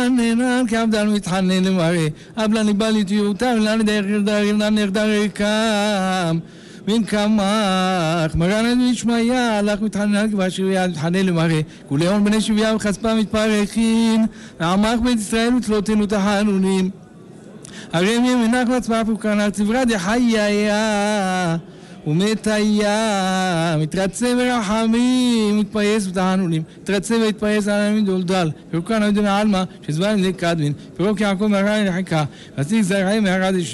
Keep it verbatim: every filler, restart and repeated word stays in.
נהנן כעבדל מתחנן למראה אבלה ניבל יתיותם לנה דרך דרך דרך דרך קם בין כמך מרן משמעיה הלך מתחנן כבר שביה מתחנן למראה כולי הון בני שביה וחספה מתפרחין עמך בית ישראל ותלותנו תחנונים הרי מימינך מצפה פוקרנך צברה דחיה ומתהיה מתרצה ברחמים מתפייס ותחנונים מתרצה והתפייס על עמים דולדל פירוקן עדון העלמה שזמן לקדמין פירוק יעקב מהרעי לחיקה ועשיק זרעי מהרד